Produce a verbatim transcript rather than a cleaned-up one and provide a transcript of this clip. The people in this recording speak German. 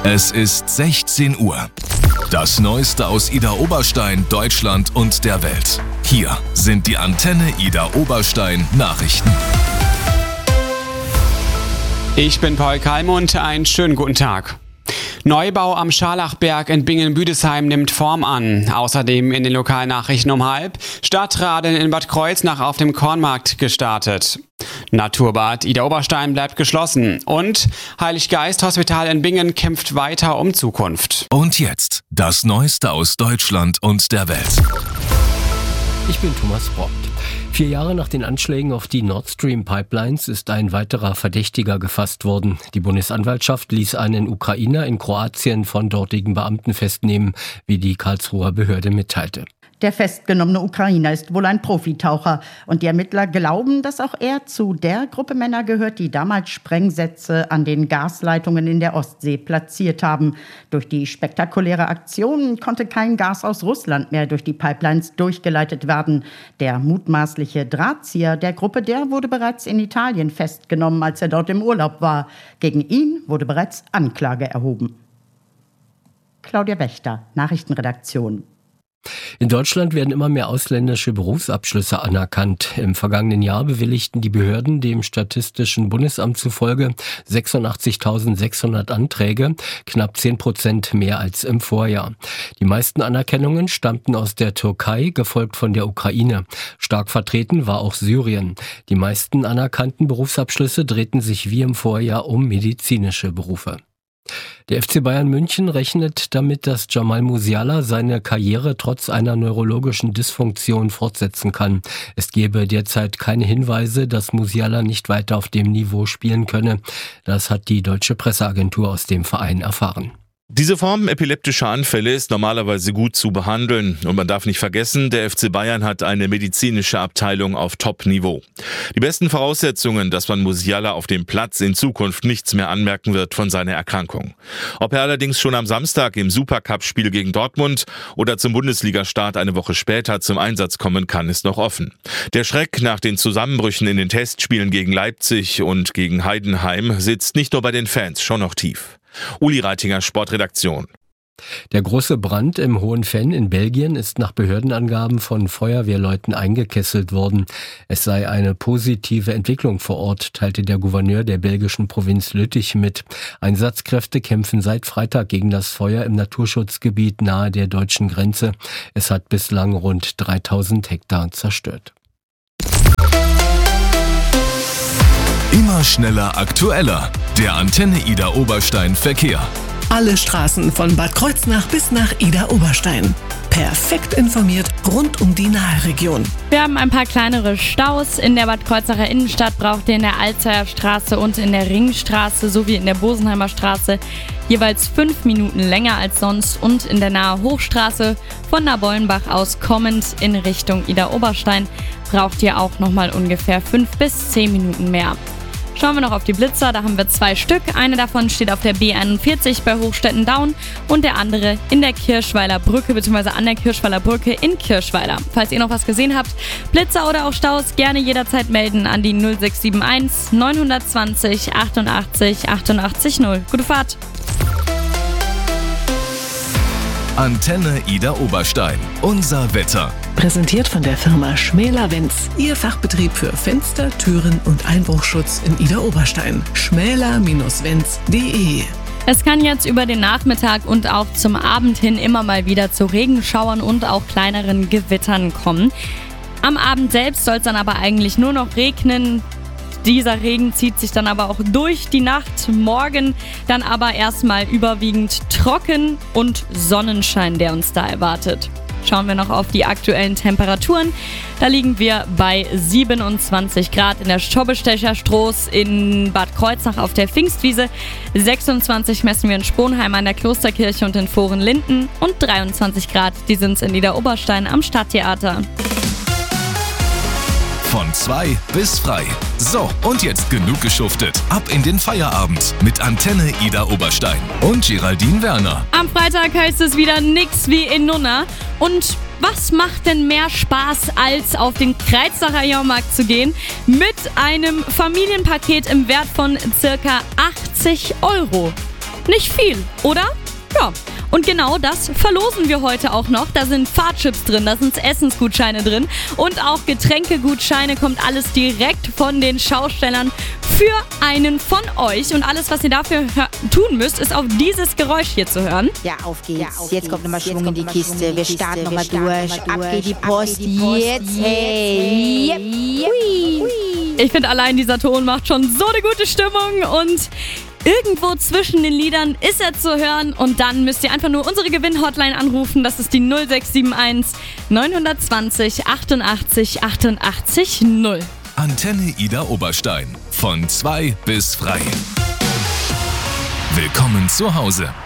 Es ist sechzehn Uhr. Das Neueste aus Idar Oberstein, Deutschland und der Welt. Hier sind die Antenne Idar Oberstein Nachrichten. Ich bin Paul Kalmund, einen schönen guten Tag. Neubau am Scharlachberg in Bingen-Büdesheim nimmt Form an. Außerdem in den Lokalnachrichten um halb Stadtradeln in Bad Kreuznach auf dem Kornmarkt gestartet. Naturbad Idar Oberstein bleibt geschlossen und Heiliggeist-Hospital in Bingen kämpft weiter um Zukunft. Und jetzt das Neueste aus Deutschland und der Welt. Ich bin Thomas Brockt. Vier Jahre nach den Anschlägen auf die Nord Stream Pipelines ist ein weiterer Verdächtiger gefasst worden. Die Bundesanwaltschaft ließ einen Ukrainer in Kroatien von dortigen Beamten festnehmen, wie die Karlsruher Behörde mitteilte. Der festgenommene Ukrainer ist wohl ein Profitaucher und die Ermittler glauben, dass auch er zu der Gruppe Männer gehört, die damals Sprengsätze an den Gasleitungen in der Ostsee platziert haben. Durch die spektakuläre Aktion konnte kein Gas aus Russland mehr durch die Pipelines durchgeleitet werden. Der mutmaßliche Drahtzieher der Gruppe, der wurde bereits in Italien festgenommen, als er dort im Urlaub war. Gegen ihn wurde bereits Anklage erhoben. Claudia Wächter, Nachrichtenredaktion. In Deutschland werden immer mehr ausländische Berufsabschlüsse anerkannt. Im vergangenen Jahr bewilligten die Behörden dem Statistischen Bundesamt zufolge sechsundachtzigtausendsechshundert Anträge, knapp zehn Prozent mehr als im Vorjahr. Die meisten Anerkennungen stammten aus der Türkei, gefolgt von der Ukraine. Stark vertreten war auch Syrien. Die meisten anerkannten Berufsabschlüsse drehten sich wie im Vorjahr um medizinische Berufe. Der F C Bayern München rechnet damit, dass Jamal Musiala seine Karriere trotz einer neurologischen Dysfunktion fortsetzen kann. Es gebe derzeit keine Hinweise, dass Musiala nicht weiter auf dem Niveau spielen könne. Das hat die deutsche Presseagentur aus dem Verein erfahren. Diese Form epileptischer Anfälle ist normalerweise gut zu behandeln. Und man darf nicht vergessen, der F C Bayern hat eine medizinische Abteilung auf Top-Niveau. Die besten Voraussetzungen, dass man Musiala auf dem Platz in Zukunft nichts mehr anmerken wird von seiner Erkrankung. Ob er allerdings schon am Samstag im Supercup-Spiel gegen Dortmund oder zum Bundesliga-Start eine Woche später zum Einsatz kommen kann, ist noch offen. Der Schreck nach den Zusammenbrüchen in den Testspielen gegen Leipzig und gegen Heidenheim sitzt nicht nur bei den Fans schon noch tief. Uli Reitinger, Sportredaktion. Der große Brand im Hohenfenn in Belgien ist nach Behördenangaben von Feuerwehrleuten eingekesselt worden. Es sei eine positive Entwicklung vor Ort, teilte der Gouverneur der belgischen Provinz Lüttich mit. Einsatzkräfte kämpfen seit Freitag gegen das Feuer im Naturschutzgebiet nahe der deutschen Grenze. Es hat bislang rund dreitausend Hektar zerstört. Immer schneller, aktueller. Der Antenne Idar Oberstein Verkehr. Alle Straßen von Bad Kreuznach bis nach Idar Oberstein. Perfekt informiert rund um die Naheregion. Wir haben ein paar kleinere Staus. In der Bad Kreuznacher Innenstadt braucht ihr in der Alzheimer Straße und in der Ringstraße sowie in der Bosenheimer Straße jeweils fünf Minuten länger als sonst und in der Nahe Hochstraße von Nabollenbach aus kommend in Richtung Idar Oberstein braucht ihr auch nochmal ungefähr fünf bis zehn Minuten mehr. Schauen wir noch auf die Blitzer, da haben wir zwei Stück. Eine davon steht auf der B einundvierzig bei Hochstetten-Daun und der andere in der Kirschweiler Brücke bzw. an der Kirschweiler Brücke in Kirschweiler. Falls ihr noch was gesehen habt, Blitzer oder auch Staus, gerne jederzeit melden an die null sechs sieben eins neun zwei null achtundachtzig achtundachtzig null. Gute Fahrt! Antenne Idar Oberstein. Unser Wetter. Präsentiert von der Firma Schmäler-Wenz. Ihr Fachbetrieb für Fenster, Türen und Einbruchschutz in Idar Oberstein. schmäler Bindestrich wenz punkt de. Es kann jetzt über den Nachmittag und auch zum Abend hin immer mal wieder zu Regenschauern und auch kleineren Gewittern kommen. Am Abend selbst soll es dann aber eigentlich nur noch regnen. Dieser Regen zieht sich dann aber auch durch die Nacht. Morgen dann aber erstmal überwiegend trocken und Sonnenschein, der uns da erwartet. Schauen wir noch auf die aktuellen Temperaturen. Da liegen wir bei siebenundzwanzig Grad in der Schobbestecher Stroß in Bad Kreuznach auf der Pfingstwiese. sechsundzwanzig messen wir in Sponheim an der Klosterkirche und in Vorenlinden. Und dreiundzwanzig Grad, die sind es in Idar Oberstein am Stadttheater. Von zwei bis frei. So, und jetzt genug geschuftet. Ab in den Feierabend mit Antenne Idar Oberstein und Geraldine Werner. Am Freitag heißt es wieder nix wie in Nunna. Und was macht denn mehr Spaß, als auf den Kreuznacher Jahrmarkt zu gehen mit einem Familienpaket im Wert von circa achtzig Euro? Nicht viel, oder? Ja. Und genau das verlosen wir heute auch noch. Da sind Fahrchips drin, da sind Essensgutscheine drin und auch Getränkegutscheine, kommt alles direkt von den Schaustellern für einen von euch. Und alles, was ihr dafür tun müsst, ist auf dieses Geräusch hier zu hören. Ja, auf geht's. Ja, auf jetzt geht's. Kommt nochmal Schwung in die Kiste. Wir starten nochmal durch. Ab geht die Post. Jetzt. Hey. Yep. Ich finde, allein dieser Ton macht schon so eine gute Stimmung und irgendwo zwischen den Liedern ist er zu hören und dann müsst ihr einfach nur unsere Gewinn-Hotline anrufen. Das ist die null sechs sieben eins neun zwei null achtundachtzig achtundachtzig null. Antenne Ida Oberstein. Von zwei bis frei. Willkommen zu Hause.